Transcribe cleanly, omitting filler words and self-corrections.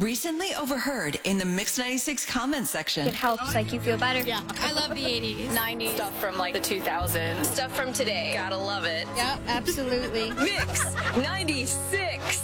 Recently overheard in the Mix 96 comment section. It helps, like, you feel better. Yeah, I love the 80s. 90s. Stuff from, like, the 2000s. Stuff from today. Gotta love it. Yep, absolutely. Mix 96.